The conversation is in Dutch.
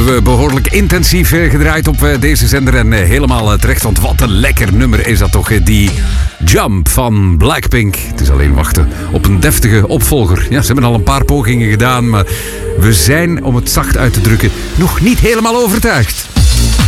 we behoorlijk intensief gedraaid op deze zender. En helemaal terecht, want wat een lekker nummer is dat toch. Die Jump van Blackpink. Het is alleen wachten op een deftige opvolger. Ja, ze hebben al een paar pogingen gedaan, maar we zijn, om het zacht uit te drukken, nog niet helemaal overtuigd.